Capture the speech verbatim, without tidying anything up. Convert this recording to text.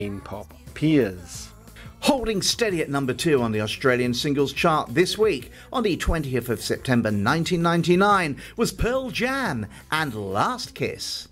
pop peers. Holding steady at number two on the Australian singles chart this week, on the twentieth of September nineteen ninety-nine, was Pearl Jam and Last Kiss.